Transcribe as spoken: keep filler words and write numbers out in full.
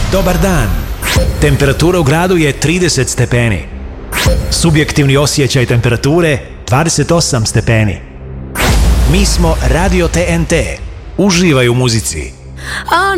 Dobar dan. Temperatura u gradu je trideset stepeni. Subjektivni osjećaj temperature dvadeset osam stepeni. Mi smo Radio T N T. Uživaj u muzici.